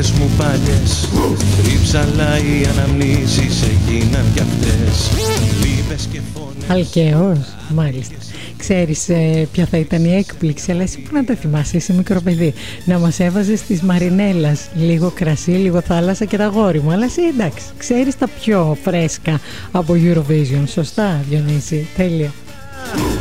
στιγμές μου πάλιες, τρίψαλα οι αναμνήσεις έγιναν κι αυτές. Λύπες και φωνές. Αλκαίος, μάλιστα. Ξέρεις ποια θα ήταν η έκπληξη, αλλά εσύ που να τα θυμάσαι, είσαι μικρό παιδί, να μας έβαζες της Μαρινέλας λίγο κρασί, λίγο θάλασσα και τα γόρι μου. Αλλά εσύ εντάξει, ξέρεις τα πιο φρέσκα από Eurovision. Σωστά, Διονύση, τέλεια.